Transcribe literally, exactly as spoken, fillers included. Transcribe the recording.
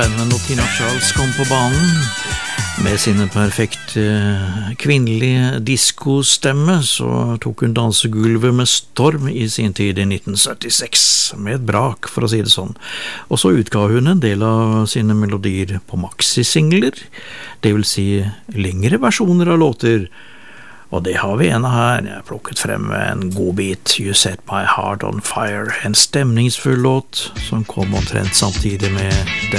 spennende når Tina Charles kom på banen. Med sine perfekte kvinnelige diskostemme så tok hun dansegulvet med storm i sin tid i nitten syttiseks, med et brak for å si det sånn. Og så utga hun en del av sine melodier på maxi-singler, det vil si lengre versjoner av låter. Og det har vi en av her, jeg har plukket frem en god bit, You Set My Heart on Fire, en stemningsfull låt som kom omtrent samtidig med den